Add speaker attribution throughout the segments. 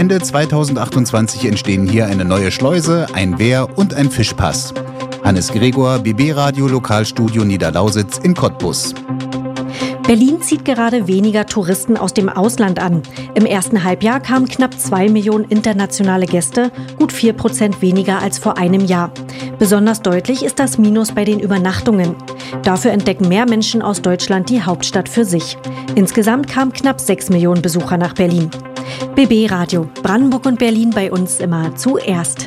Speaker 1: Ende 2028 entstehen hier eine neue Schleuse, ein Wehr und ein Fischpass. Hannes Gregor, BB Radio Lokalstudio Niederlausitz in Cottbus.
Speaker 2: Berlin zieht gerade weniger Touristen aus dem Ausland an. Im ersten Halbjahr kamen knapp 2 Millionen internationale Gäste, gut 4% weniger als vor einem Jahr. Besonders deutlich ist das Minus bei den Übernachtungen. Dafür entdecken mehr Menschen aus Deutschland die Hauptstadt für sich. Insgesamt kamen knapp 6 Millionen Besucher nach Berlin. BB Radio, Brandenburg und Berlin bei uns immer zuerst.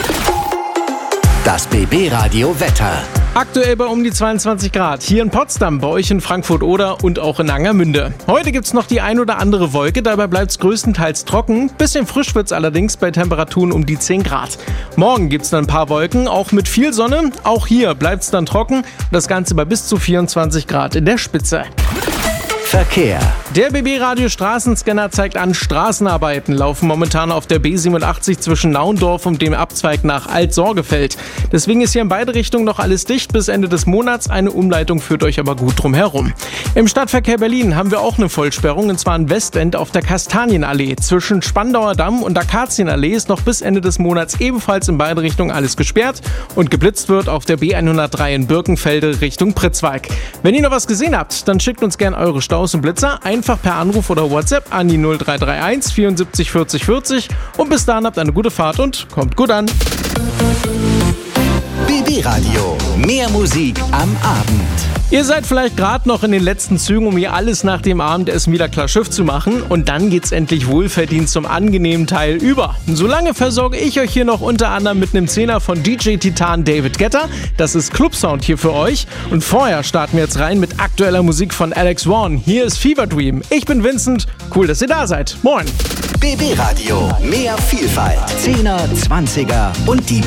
Speaker 3: Das BB Radio Wetter.
Speaker 4: Aktuell bei um die 22 Grad. Hier in Potsdam, bei euch in Frankfurt-Oder und auch in Angermünde. Heute gibt's noch die ein oder andere Wolke, dabei bleibt's größtenteils trocken. Bisschen frisch wird's allerdings bei Temperaturen um die 10 Grad. Morgen gibt's dann ein paar Wolken, auch mit viel Sonne. Auch hier bleibt's dann trocken. Das Ganze bei bis zu 24 Grad in der Spitze.
Speaker 3: Verkehr.
Speaker 4: Der BB-Radio Straßenscanner zeigt an, Straßenarbeiten laufen momentan auf der B87 zwischen Naundorf und dem Abzweig nach Alt-Sorgefeld. Deswegen ist hier in beide Richtungen noch alles dicht bis Ende des Monats. Eine Umleitung führt euch aber gut drum herum. Im Stadtverkehr Berlin haben wir auch eine Vollsperrung, und zwar in Westend auf der Kastanienallee. Zwischen Spandauer Damm und Akazienallee ist noch bis Ende des Monats ebenfalls in beide Richtungen alles gesperrt und geblitzt wird auf der B103 in Birkenfelde Richtung Pritzwalk. Wenn ihr noch was gesehen habt, dann schickt uns gerne eure Staus und Blitzer einfach per Anruf oder WhatsApp an die 0331 74 40 40 und bis dahin habt eine gute Fahrt und kommt gut an.
Speaker 3: BB Radio. Mehr Musik am Abend.
Speaker 4: Ihr seid vielleicht gerade noch in den letzten Zügen, um hier alles nach dem Abendessen wieder klar Schiff zu machen. Und dann geht's endlich wohlverdient zum angenehmen Teil über. Solange versorge ich euch hier noch unter anderem mit einem Zehner von DJ-Titan David Guetta. Das ist Clubsound hier für euch. Und vorher starten wir jetzt rein mit aktueller Musik von Alex Warren. Hier ist Fever Dream. Ich bin Vincent. Cool, dass ihr da seid. Moin.
Speaker 3: BB Radio. Mehr Vielfalt. 10er, 20er und die